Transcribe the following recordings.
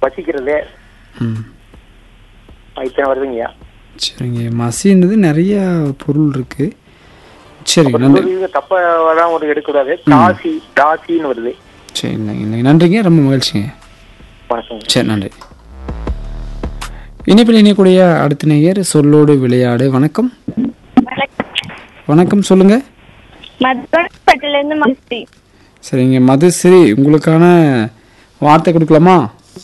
பசிக்கிறது இத்தனை வருதுங்கய்யா. சரிங்க. மசின்றது நிறைய பொருள் இருக்கு. சரி, நன்றி. தப்பாதான் ஒரு எடுக்கூடாது. தாசி தாசின்னு வருது. சரி, இல்லைங்க, நன்றிங்க, ரொம்ப மகிழ்ச்சிங்க. வணக்கம். சரி, நன்றி. இனிப்பில் இணையக்கூடிய அடுத்த நேயர் சொல்லோடு விளையாடு. வணக்கம். வணக்கம், சொல்லுங்க. சரிங்க மதுஸ்ரீ, உங்களுக்கான வார்த்தை கொடுக்கலாமா?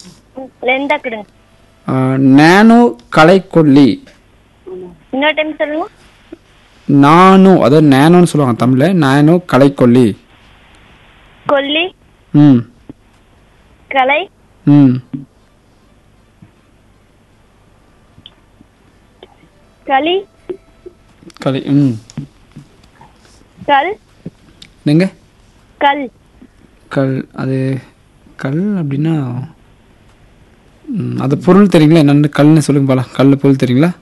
நானோ களைக்கொல்லி. நானோ, அதாவது நானோன்னு சொல்லுவாங்க தமிழ்ல. நானோ களைக்கொல்லி. கொல்லி கலை களி களி கல் நீங்க கல் கல். அது கல் அப்படின்னா அது பொருள் தெரியுங்களா? என்னென்ன கல்னு சொல்லுங்க பாலாம். கல் பொருள் தெரியுங்களா?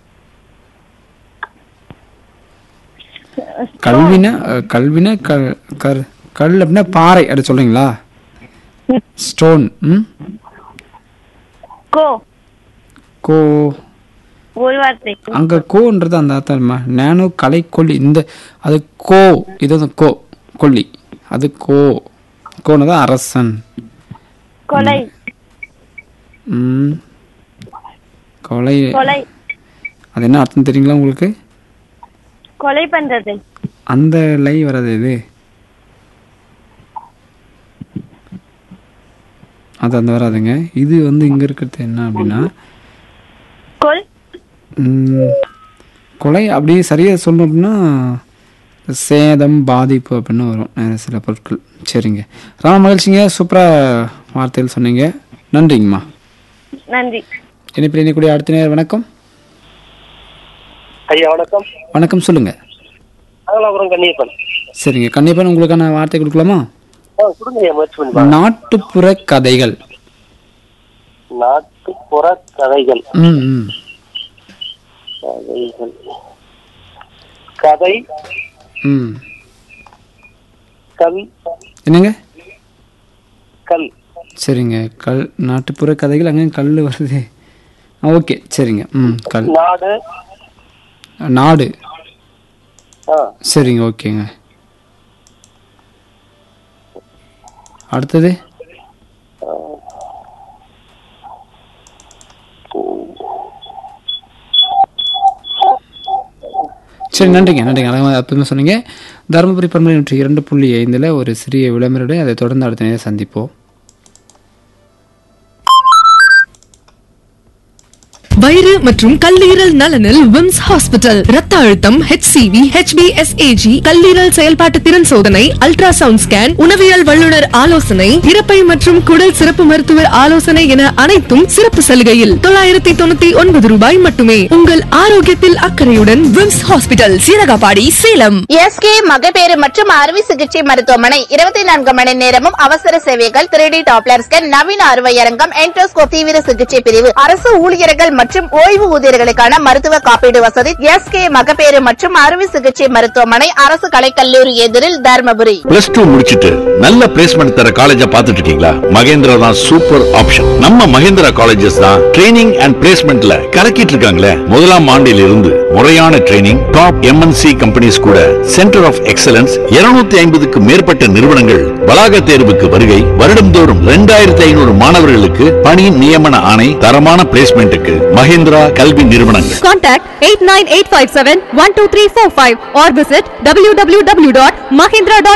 கல்வினா கல்வினா கல் அப்படின்னா பாறை, அப்படி சொல்றீங்களா? ஸ்டோன். கோ கோ ஒரு வார்த்தை. அங்க கோன்றது அந்த அர்த்தமா? நானோ கலை கொல்லி. இந்த அது கோ, இது கோ கொல்லி. அது கோ கோனதான் அரசன். கொலை கொலை. கொலை அது என்ன அர்த்தம் தெரியுங்களா உங்களுக்கு? கொலை பண்றது. அந்த லை வராது, இது அது அந்த வராதுங்க. இது வந்து இங்க இருக்கிறது என்ன அப்படின்னா கொல் கொலை. அப்படியே சரியா சொல்லணும் அப்படின்னா சேதம் பாதிப்பு அப்படின்னு வரும் சில பொருட்கள். சரிங்க, ரொம்ப மகிழ்ச்சிங்க, சூப்பரா வார்த்தைகள் சொன்னீங்க, நன்றிங்கம்மா. நன்றி. இனிப்பில் இணையக்கூடிய அடுத்த நேரம். வணக்கம். ஐயா வணக்கம். வணக்கம், சொல்லுங்க. கன்னியப்பன். சரிங்க கன்னியப்பன், உங்களுக்கான வார்த்தை கொடுக்கலாமா? நாட்டுப்புற கதைகள். நாட்டுப்புற கதைகள். கதை கல். என்னங்க? கல். சரிங்க, கல். நாட்டுப்புற கதைகள், அங்கே கல் வருது. ஓகே, சரிங்க. கல். நாடு. நாடு. சரிங்க, ஓகேங்க. அடுத்தது சரி, நன்றிங்க, நன்றிங்க, அழகாக அற்புதமாக சொன்னீங்க. தருமபுரி பண்பலை 102.5 ஒரு சிறிய விளம்பரம், அதை தொடர்ந்து அடுத்த நேரம் சந்திப்போம். வயிறு மற்றும் கல்லீரல் நலனில் விம்ஸ் ஹாஸ்பிட்டல். ரத்த அழுத்தம், HCV, HbSAg, கல்லீரல் செயல்பாட்டு திறன் சோதனை, அல்ட்ராசவுண்ட் ஸ்கேன், உணவியல் வல்லுநர் ஆலோசனை, இறப்பை மற்றும் குடல் சிறப்பு மருத்துவர் ஆலோசனை என அனைத்தும் சிறப்பு சலுகையில் 999 ரூபாய் மட்டுமே. உங்கள் ஆரோக்கியத்தில் அக்கறையுடன் whims hospital, Seeragapadi, Salem. SK மகப்பேறு மற்றும் அறுவை சிகிச்சை மருத்துவமனை 24 மணி நேரமும் அவசர சேவைகள், 3D டாப்லர் ஸ்கேன், நவீன அறுவையரங்கம், என்ட்ரோஸ்கோப், தீவிர சிகிச்சை பிரிவு, அரசு ஊழியர்கள் மற்றும் ஓய்வு ஊதியர்களுக்கான மருத்துவ காப்பீடு வசதி. SK மகப்பேறு மற்றும் அறுவை சிகிச்சை மருத்துவமனை, அரசு கலைக்கல்லூரி எதிரில், தர்மபுரி. +2 முடிச்சிட்டு நல்ல பிளேஸ்மெண்ட் தர காலேஜ பாத்துட்டு இருக்கீங்களா? மகேந்திரா தான் சூப்பர் ஆப்ஷன். நம்ம மகேந்திரா காலேஜஸ் தான் ட்ரைனிங் அண்ட் பிளேஸ்மெண்ட்ல கலக்கிட்டு இருக்காங்களே. முதலாம் ஆண்டில் இருந்து முறையான ட்ரைனிங், டாப் MNC கம்பெனிஸ் கூட சென்டர் ஆஃப் எக்ஸலன்ஸ், 250க்கு மேற்பட்ட நிறுவனங்கள் வளாக தேர்வுக்கு வருகை, வருடம்தோறும் 2500 மாணவர்களுக்கு பணி நியமன ஆணை, தரமான பிளேஸ்மெண்ட்டுக்கு மகேந்திரா கல்வி நிறுவனங்கள். Contact 89857-12345 or visit www.mahindra.com.